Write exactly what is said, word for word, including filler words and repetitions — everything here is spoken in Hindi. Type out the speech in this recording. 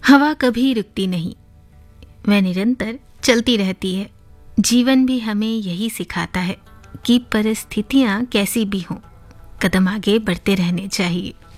हवा कभी रुकती नहीं, वह निरंतर चलती रहती है। जीवन भी हमें यही सिखाता है कि परिस्थितियाँ कैसी भी हों, कदम आगे बढ़ते रहने चाहिए।